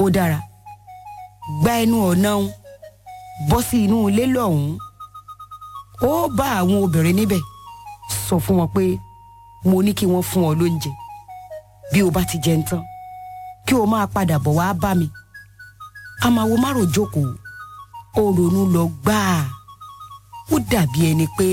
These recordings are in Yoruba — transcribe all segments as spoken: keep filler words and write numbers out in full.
ó dára gba ẹnu ọ̀nà òun bọ́ sí inú ilé lọ́hùn-ún ó bá àwọn obìnrin níbẹ̀ sọ fún wọn pé mo ní kí wọ́n fún ọ lóúnjẹ bí o bá ti jẹun tán kí o máa padà bọ̀ wá bá mi. Amáwo Márò jókòó ó ronú lọ gbáà ó dàbí ẹni pé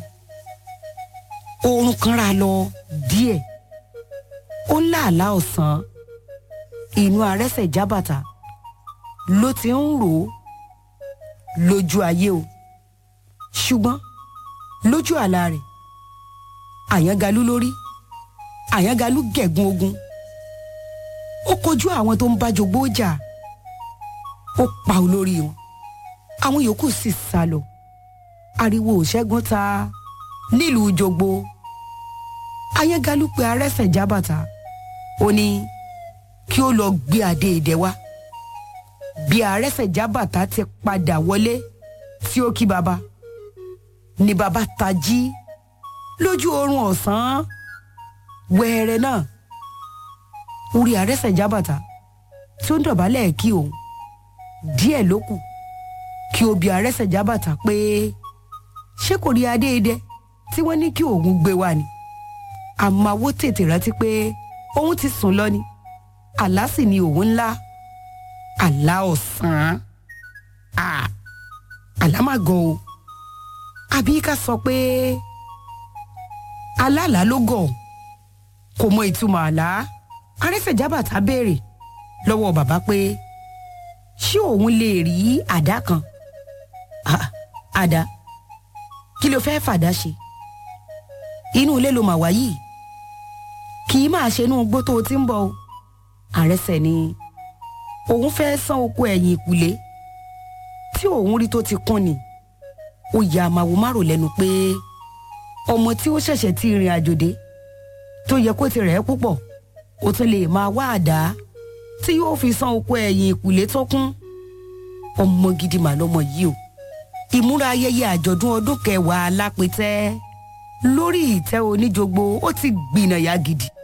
oorun kan ra lọ díẹ̀ ó ń láàlá ọ̀sán inú arẹ́sẹ̀ jábàtà ló ti ń rò ó lójú ayé o ṣùgbọ́n lójú àlá rẹ̀ Àyàngalú lórí Àyàngalú gẹ̀gùn ogun ó kojú àwọn tó ń bá Jogbo jà ó pa olórí wọn àwọn yòókù sì sá lọ ariwo Ṣẹ́gun ta nílùú Jogbo. Àyàngalú pé arẹ́sẹ̀ jábàtà ó ní kí ó lọ gbé adé idẹ wá bí arẹ́sẹ̀ jábàtà ti padà wọlé tí ó kí baba ni baba tají lójú oorun ọ̀sán wẹ́rẹ́ náà orí arẹ́sẹ̀ jábàtà tí ó ń dọ̀bálẹ̀ kí òun díẹ̀ ló kù kí ó bi arẹ́sẹ̀ jábàtà pé ṣé kò rí adé idẹ tí wọ́n ní kí òun gbé wá ni. Àmàwo tètè rántí pé òun ti sùn lọ ni àlá sì ni òun ńlá àlá ọ̀sán àlá má gọ̀ o àbí ká sọ pé alálàá ló gọ̀ kò mọ ìtumọ̀ àlá. Arẹ́sẹ̀ jábàtà béèrè lọ́wọ́ bàbá pé ṣé òun lè rí àdá kan. Àdá kí ló fẹ́ fàdá ṣe inú ilé ló mà wá yìí kì í máa ṣe inú igbó tó ti ń bọ̀ o. Àrẹsẹ̀ ni òun fẹ́ sán oko ẹ̀yìn ìkùlé tí òun rí tó ti kún ni. Ó ya Àmàwo Márò lẹ́nu pé ọmọ tí ó ṣẹ̀ṣẹ̀ ti rìn àjò dé tó yẹ kó ti rẹ̀ ẹ́ púpọ̀ ó tún lè máa wá àdá tí yóò fi sán oko ẹ̀yìn ìkùlé tó kún. Ọmọ gidi mà lọmọ yìí o. Ìmúra ayẹyẹ àjọ̀dún ọdún kẹwàá Alápẹ̀tẹ́ lórí ìtẹ́ Oníjogbo ó ti gbìnàyà gidi.